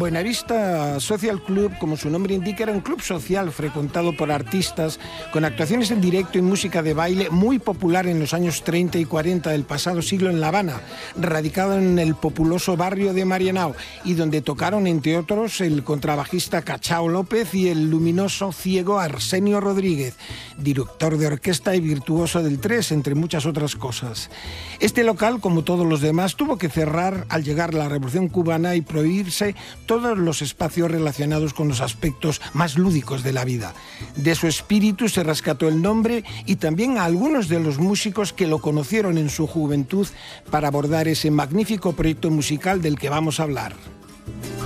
Buenavista Social Club, como su nombre indica, era un club social frecuentado por artistas con actuaciones en directo y música de baile muy popular en los años 30 y 40 del pasado siglo en La Habana, radicado en el populoso barrio de Marianao y donde tocaron, entre otros, el contrabajista Cachao López y el luminoso ciego Arsenio Rodríguez, director de orquesta y virtuoso del tres, entre muchas otras cosas. Este local, como todos los demás, tuvo que cerrar al llegar la Revolución Cubana y prohibirse todos los espacios relacionados con los aspectos más lúdicos de la vida. De su espíritu se rescató el nombre y también a algunos de los músicos que lo conocieron en su juventud para abordar ese magnífico proyecto musical del que vamos a hablar.